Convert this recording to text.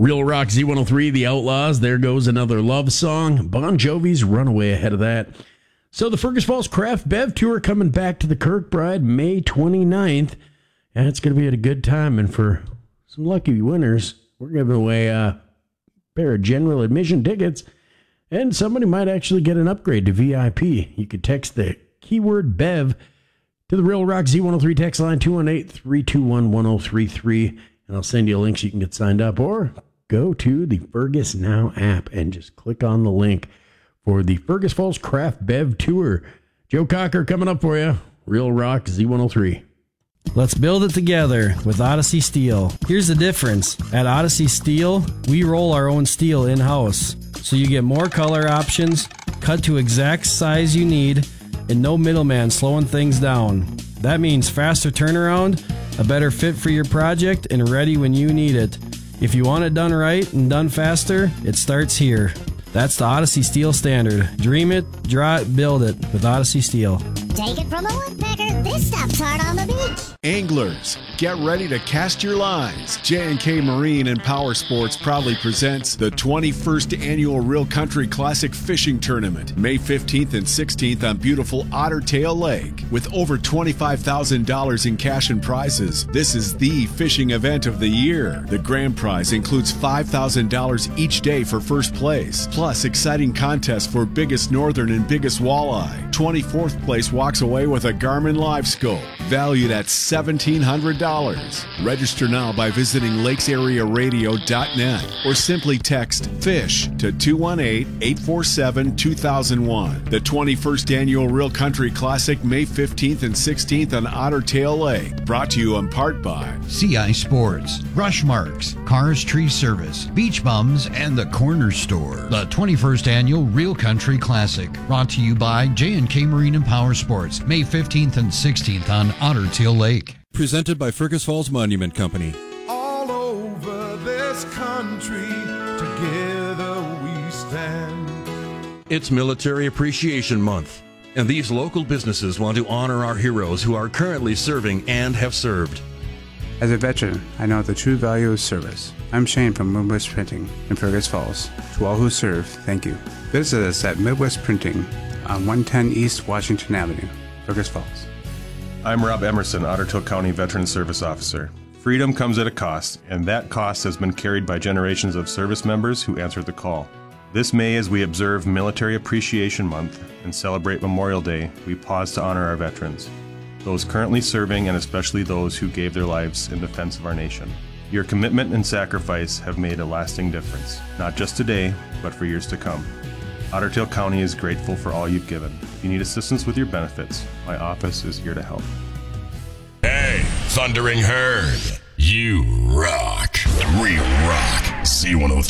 Real Rock Z103, The Outlaws, There Goes Another Love Song. Bon Jovi's Runaway ahead of that. So the Fergus Falls Craft Bev Tour coming back to the Kirkbride May 29th. And it's going to be at a good time. And for some lucky winners, we're giving away a pair of general admission tickets. And somebody might actually get an upgrade to VIP. You could text the keyword BEV to the Real Rock Z103 text line 218-321-1033. And I'll send you a link so you can get signed up. Or go to the Fergus Now app and just click on the link for the Fergus Falls Craft Bev Tour. Joe Cocker coming up for you. Real Rock Z103. Let's build it together with Odyssey Steel. Here's the difference. At Odyssey Steel, we roll our own steel in-house. So you get more color options, cut to exact size you need, and no middleman slowing things down. That means faster turnaround, a better fit for your project, and ready when you need it. If you want it done right and done faster, it starts here. That's the Odyssey Steel standard. Dream it, draw it, build it with Odyssey Steel. Take it from a woodpecker, this stuff's hard on the beach. Anglers, get ready to cast your lines. J&K Marine and Power Sports proudly presents the 21st Annual Real Country Classic Fishing Tournament, May 15th and 16th on beautiful Otter Tail Lake. With over $25,000 in cash and prizes, this is the fishing event of the year. The grand prize includes $5,000 each day for first place, plus exciting contests for biggest northern and biggest walleye. 24th place walks away with a Garmin Live Scope, valued at $1,700. Register now by visiting lakesarearadio.net or simply text FISH to 218-847-2001. The 21st Annual Real Country Classic, May 15th and 16th on Otter Tail Lake. Brought to you in part by CI Sports, Rush Marks, Cars Tree Service, Beach Bums, and the Corner Store. The 21st Annual Real Country Classic, brought to you by J&K Marine and Power Sports, May 15th and 16th on Otter Tail Lake. Presented by Fergus Falls Monument Company. All over this country, together we stand. It's Military Appreciation Month, and these local businesses want to honor our heroes who are currently serving and have served. As a veteran, I know the true value of service. I'm Shane from Midwest Printing in Fergus Falls. To all who serve, thank you. Visit us at Midwest Printing on 110 East Washington Avenue, Fergus Falls. I'm Rob Emerson, Ottertail County Veteran Service Officer. Freedom comes at a cost, and that cost has been carried by generations of service members who answered the call. This May, as we observe Military Appreciation Month and celebrate Memorial Day, we pause to honor our veterans, those currently serving and especially those who gave their lives in defense of our nation. Your commitment and sacrifice have made a lasting difference, not just today, but for years to come. Ottertail County is grateful for all you've given. If you need assistance with your benefits, my office is here to help. Hey, Thundering Herd, you rock. Real Rock C103.